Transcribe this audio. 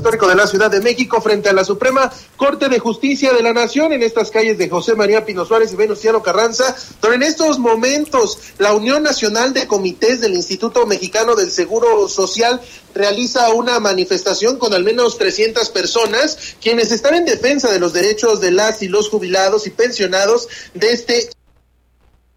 histórico de la Ciudad de México frente a la Suprema Corte de Justicia de la Nación en estas calles de José María Pino Suárez y Venustiano Carranza, donde en estos momentos la Unión Nacional de Comités del Instituto Mexicano del Seguro Social realiza una manifestación con al menos 300 personas, quienes están en defensa de los derechos de las y los jubilados y pensionados de este